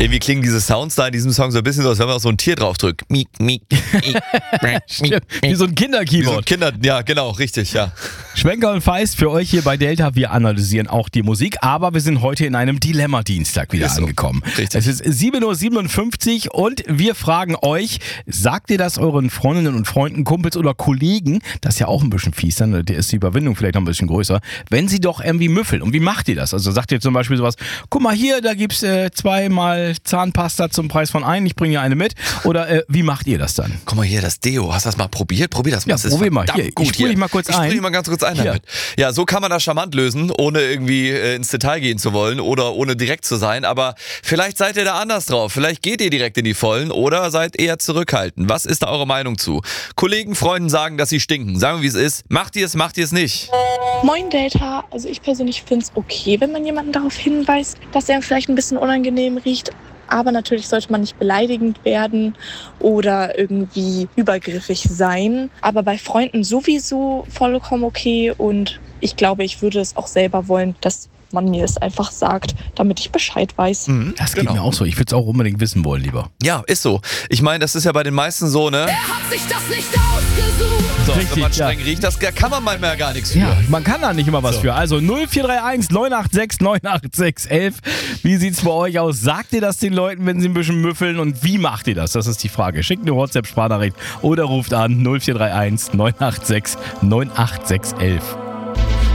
Irgendwie klingen diese Sounds da in diesem Song so ein bisschen so, als wenn man so ein Tier draufdrückt. Miek, miek, Stimmt, wie so ein Kinderkeyboard. Ja, genau, richtig, ja. Schwenker und Feist für euch hier bei Delta. Wir analysieren auch die Musik, aber wir sind heute in einem Dilemma-Dienstag wieder angekommen. Richtig. Es ist 7:57 Uhr und wir fragen euch, sagt ihr das euren Freundinnen und Freunden, Kumpels oder Kollegen, das ist ja auch ein bisschen fies, dann ist die Überwindung vielleicht noch ein bisschen größer, wenn sie doch irgendwie müffeln. Und wie macht ihr das? Also sagt ihr zum Beispiel sowas, guck mal hier, da gibt's 2-mal Zahnpasta zum Preis von 1, ich bringe dir eine mit. Oder wie macht ihr das dann? Guck mal hier, das Deo, hast du das mal probiert? Probier das mal. Ja, probier mal. Hier, gut ich sprühe dich mal kurz ein. Ich sprühe dich mal ganz kurz ein damit. Ja, so kann man das charmant lösen, ohne irgendwie ins Detail gehen zu wollen oder ohne direkt zu sein. Aber vielleicht seid ihr da anders drauf. Vielleicht geht ihr direkt in die Vollen oder seid eher zurückhaltend. Was ist da eure Meinung zu? Kollegen, Freunden sagen, dass sie stinken. Sagen wir, wie es ist. Macht ihr es nicht? Moin Delta, also ich persönlich finde es okay, wenn man jemanden darauf hinweist, dass er vielleicht ein bisschen unangenehm riecht. Aber natürlich sollte man nicht beleidigend werden oder irgendwie übergriffig sein. Aber bei Freunden sowieso vollkommen okay und ich glaube, ich würde es auch selber wollen, dass man mir es einfach sagt, damit ich Bescheid weiß. Das geht mir auch so. Ich würde es auch unbedingt wissen wollen, lieber. Ja, ist so. Ich meine, das ist ja bei den meisten so, ne? Er hat sich das nicht ausgesucht. So, Richtig, wenn man ja. streng riecht, da kann man manchmal gar nichts für. Ja, man kann da nicht immer was für. Also 0431 986 986 11. Wie sieht's bei euch aus? Sagt ihr das den Leuten, wenn sie ein bisschen müffeln? Und wie macht ihr das? Das ist die Frage. Schickt eine WhatsApp-Sprachnachricht oder ruft an 0431 986 986 11.